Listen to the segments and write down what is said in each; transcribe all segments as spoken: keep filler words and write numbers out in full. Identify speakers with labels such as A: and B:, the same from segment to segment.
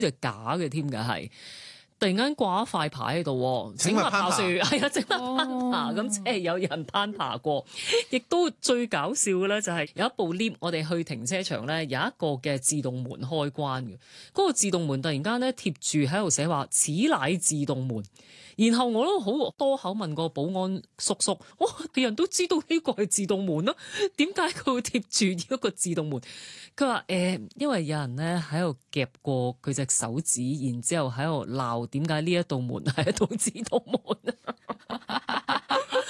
A: 係假嘅添嘅係。突然間掛一塊牌喺度，請勿爬樹，係啊，請勿攀爬，咁即係有人攀爬過。亦都最搞笑嘅咧，就係有一部 lift，我哋去停車場咧，有一個嘅自動門開關嘅，嗰個自動門突然間咧貼住喺度寫話此乃自動門。然後我都好多口問個保安叔叔，哇！啲人都知道呢個係自動門啦，點解佢會貼住呢一個自動門？佢話誒，因為有人咧喺度夾過佢隻手指，然之後喺度鬧點解呢一道門係一道自動門啊？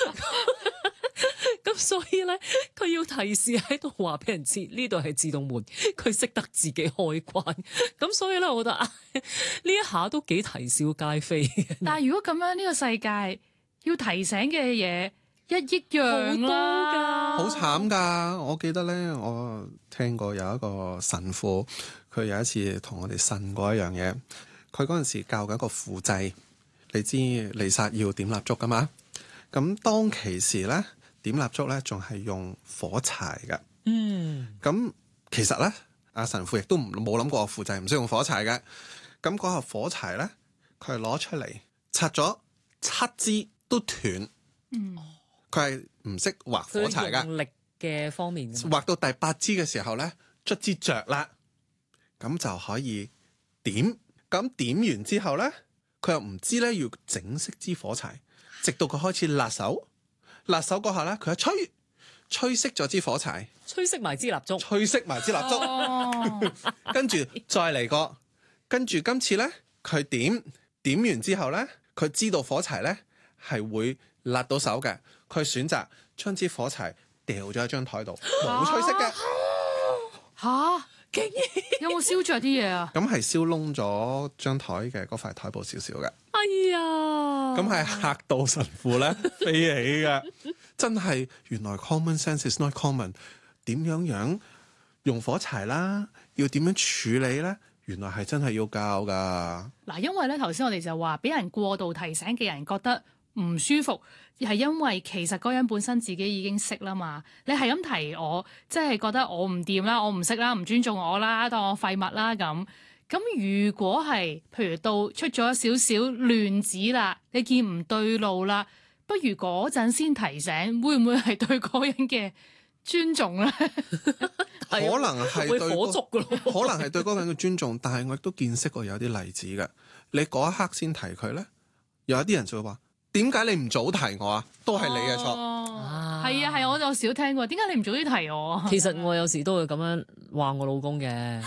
A: 咁所以咧，佢要提示喺度話俾人知呢度係自動門，佢識得自己開關。咁所以咧，我覺得啊，呢一下都幾啼笑皆非。
B: 但係如果咁樣，呢個世界要提醒嘅嘢一億樣啦，
C: 好慘㗎！我記得咧，我聽過有一個神父，佢有一次同我哋呻過一樣嘢。佢嗰陣時教緊一個輔祭，你知彌撒要點蠟燭㗎嘛？咁當其時咧，點蠟燭咧仲係用火柴嘅。
A: 嗯，
C: 咁其實咧，阿神父亦都冇諗過輔祭唔識用火柴嘅。咁嗰個火柴咧，佢係攞出嚟拆咗七支都斷。
B: 嗯，
C: 佢係唔識畫火柴㗎，
A: 用力嘅方面
C: 畫到第八支嘅時候咧，卒之着啦，咁就可以點。咁點完之後咧，佢又唔知咧要整熄支火柴，直到佢開始辣手，辣手嗰下咧，佢一吹，吹熄咗支火柴，
A: 吹熄埋支蠟燭，
C: 吹熄埋支蠟燭，
B: 哦、
C: 跟住再嚟過，跟住今次咧，佢點點完之後咧，佢知道火柴咧係會辣到手嘅，佢選擇將支火柴掉咗喺張台度，冇吹熄嘅。
B: 吓，竟然有冇燒着啲嘢啊？
C: 咁係燒燶咗張台嘅嗰塊台布少少嘅。
A: 哎呀！
C: 咁係嚇到神父咧飛起嘅，真係原來 common sense is not common。點樣樣用火柴啦，要點樣處理咧？原來係真係要教噶。
B: 嗱，因為咧頭先我哋就話俾人過度提醒嘅人覺得唔舒服，係因為其實嗰人本身自己已經識啦嘛。你係咁提我，即係覺得我唔掂啦，我唔識啦，唔尊重我啦，當我廢物啦咁。咁如果係譬如到出咗少少亂子啦，你見唔對路啦，不如嗰陣先提醒，會唔會係對嗰人嘅尊重咧？
C: 可能係對
A: 會火燭噶咯，
C: 可能係對嗰個人嘅尊重，但係我亦都見識過有啲例子嘅。你嗰一刻先提佢咧，有一啲人就會話：點解你唔早提我啊？都係你嘅錯。
B: 哦，係啊係啊，我就少聽過。點解你唔早啲提我啊？
A: 其實我有時都會咁樣話我老公嘅，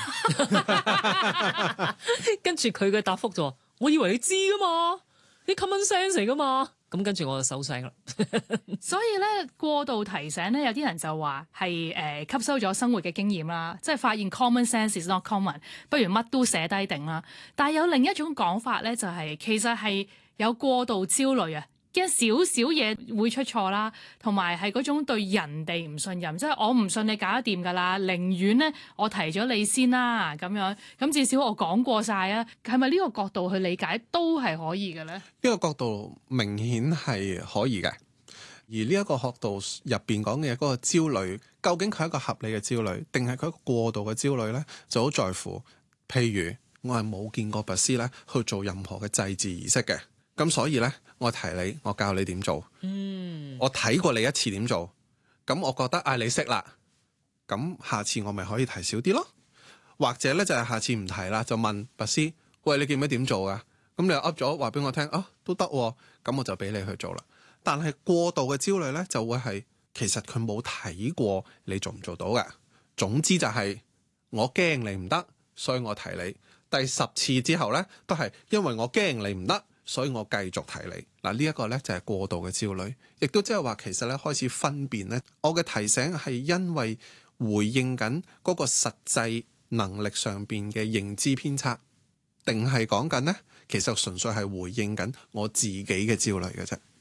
A: 跟住佢嘅答覆就話：我以為你知噶嘛，你 common sense 嚟噶嘛。咁跟住我就收聲啦。
B: 所以咧，過度提醒咧，有啲人就話係誒吸收咗生活嘅經驗啦，即係發現 common sense is not common，不如乜都寫低定啦。但係有另一種講法咧，就係、是、其實係有過度焦慮啊，驚少少嘢會出錯啦，同埋係嗰種對人哋唔信任，即係我唔信你搞得掂㗎啦，寧願咧我提咗你先啦咁樣，咁至少我講過晒啊，係咪呢個角度去理解都係可以嘅咧？
C: 呢個角度明顯係可以嘅，而呢一個角度入邊講嘅嗰個焦慮，究竟佢係一個合理嘅焦慮，定係佢一個過度嘅焦慮咧？就好在乎，譬如我係冇見過拔絲咧去做任何嘅祭祀儀式嘅。咁所以咧，我提你，我教你點做。
A: 嗯，
C: 我睇過你一次點做，咁我覺得啊，你識啦。咁下次我咪可以提少啲咯。或者咧就係、是、下次唔提啦，就問拔絲，喂，你記唔記得點做噶？咁你又噏咗話俾我聽，啊都得、啊，咁我就俾你去做啦。但係過度嘅焦慮咧，就會係其實佢冇睇過你做唔做到嘅。總之就係、是、我驚你唔得，所以我提你。第十次之後咧，都係因為我驚你唔得。所以我繼續提你嗱，呢一個呢就係過度嘅焦慮，亦都即係話其實咧開始分辨呢，我嘅提醒係因為回應緊嗰個實際能力上邊嘅認知偏差，定係講緊呢？其實純粹係回應緊我自己嘅焦慮嘅啫。